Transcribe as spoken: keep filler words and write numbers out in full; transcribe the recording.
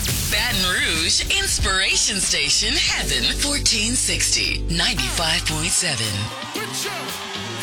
Baton Rouge Inspiration Station, Heaven, fourteen sixty, ninety-five point seven.